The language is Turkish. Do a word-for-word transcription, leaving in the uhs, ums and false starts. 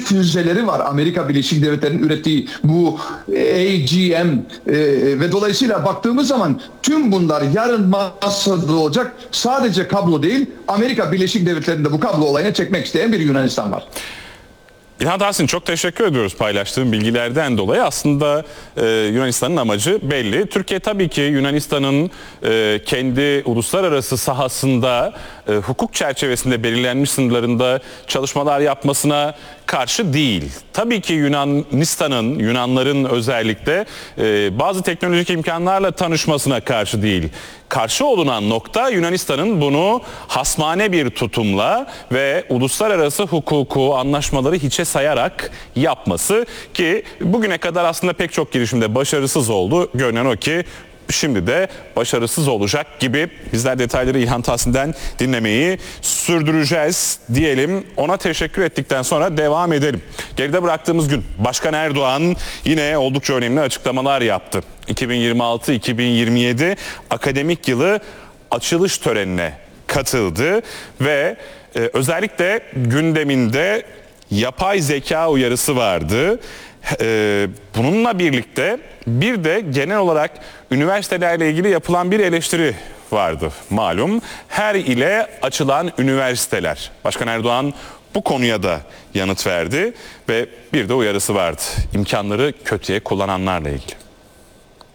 füzeleri var. Amerika Birleşik Devletleri'nin ürettiği bu A G M e, ve dolayısıyla baktığımız zaman tüm bunlar yarın masada olacak. Sadece kablo değil, Amerika Birleşik Devletleri'nde bu kablo olayına çekmek isteyen bir Yunanistan var. İlhan Tahsin, çok teşekkür ediyoruz paylaştığım bilgilerden dolayı. Aslında e, Yunanistan'ın amacı belli. Türkiye tabii ki Yunanistan'ın e, kendi uluslararası sahasında e, hukuk çerçevesinde belirlenmiş sınırlarında çalışmalar yapmasına karşı değil. Tabii ki Yunanistan'ın, Yunanların özellikle e, bazı teknolojik imkanlarla tanışmasına karşı değil. Karşı olunan nokta Yunanistan'ın bunu hasmane bir tutumla ve uluslararası hukuku, anlaşmaları hiçe sayarak yapması, ki bugüne kadar aslında pek çok girişimde başarısız oldu. Görünen o ki şimdi de başarısız olacak gibi. Bizler detayları İlhan Tahsin'den dinlemeyi sürdüreceğiz diyelim. Ona teşekkür ettikten sonra devam edelim. Geride bıraktığımız gün Başkan Erdoğan yine oldukça önemli açıklamalar yaptı. iki bin yirmi altı iki bin yirmi yedi akademik yılı açılış törenine katıldı ve e, özellikle gündeminde yapay zeka uyarısı vardı. Ee, bununla birlikte bir de genel olarak üniversitelerle ilgili yapılan bir eleştiri vardı malum. Her ile açılan üniversiteler. Başkan Erdoğan bu konuya da yanıt verdi ve bir de uyarısı vardı. İmkanları kötüye kullananlarla ilgili.